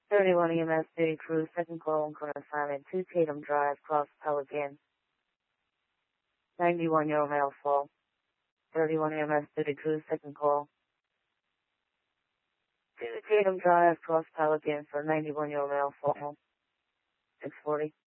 31 EMS duty crew, second call on current assignment, 2 Tatum Drive, Cross Pelican. 91-year-old male fall. 31 EMS duty crew, second call. 2 Tatum Drive, Cross Pelican for 91-year-old male fall. 640.